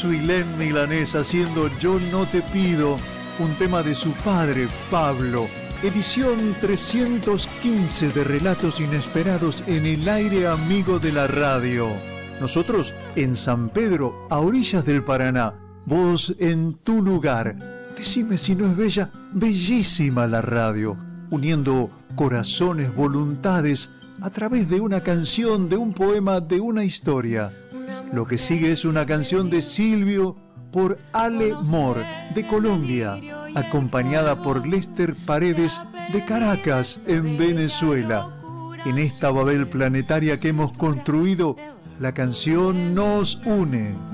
Suilén Milanés haciendo Yo no te pido, un tema de su padre, Pablo. Edición 315 de Relatos Inesperados en el aire amigo de la radio. Nosotros en San Pedro, a orillas del Paraná. Vos en tu lugar. Decime si no es bella, bellísima la radio, uniendo corazones, voluntades, a través de una canción, de un poema, de una historia. Lo que sigue es una canción de Silvio por Ale Mor, de Colombia, acompañada por Lester Paredes, de Caracas, en Venezuela. En esta Babel planetaria que hemos construido, la canción nos une.